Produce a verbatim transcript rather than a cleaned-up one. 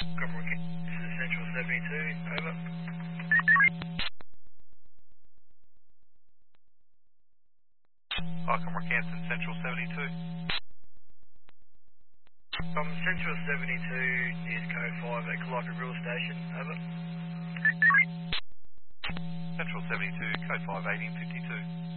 Government, this is Central seventy-two, over. Welcome, Canton Central seventy-two. From Central seventy-two is code five at Calliope River Station, over. Central seventy-two, code five eighteen fifty-two.